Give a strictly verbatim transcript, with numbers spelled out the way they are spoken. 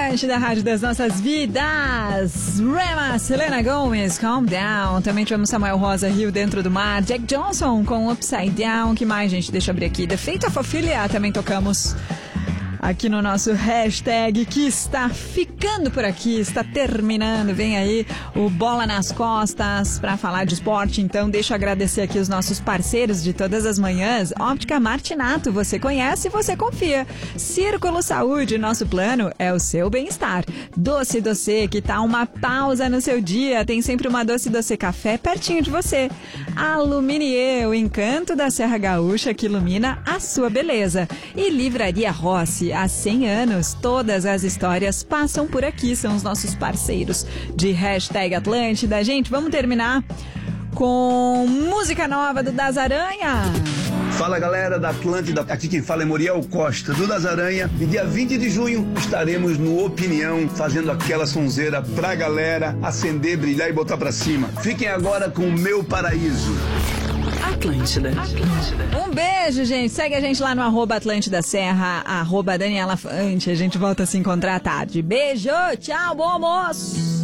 Atlântida, Rádio das Nossas Vidas. Rema, Selena Gomez, Calm Down. Também tivemos Samuel Rosa, Rio Dentro do Mar. Jack Johnson com Upside Down. Que mais, gente? Deixa eu abrir aqui. The Fate of Ophelia também tocamos aqui no nosso hashtag, que está ficando por aqui, está terminando. Vem aí o Bola nas Costas para falar de esporte. Então deixa eu agradecer aqui os nossos parceiros de todas as manhãs. Óptica Martinato, você conhece e você confia. Círculo Saúde, nosso plano é o seu bem-estar. Doce Doce, que tá uma pausa no seu dia, tem sempre uma Doce Doce Café pertinho de você. Aluminier, o encanto da Serra Gaúcha que ilumina a sua beleza. E Livraria Rossi, há cem anos, todas as histórias passam por aqui, são os nossos parceiros de hashtag Atlântida. Gente, vamos terminar com música nova do Das Aranha. Fala galera da Atlântida, aqui quem fala é Muriel Costa do Das Aranha, e dia vinte de junho estaremos no Opinião fazendo aquela sonzeira pra galera acender, brilhar e botar pra cima. Fiquem agora com o Meu Paraíso. Atlântida. Atlântida. Um beijo, gente. Segue a gente lá no arroba Atlântida Serra, arroba Daniela Fante. A gente volta a se encontrar à tarde. Beijo, tchau, bom almoço.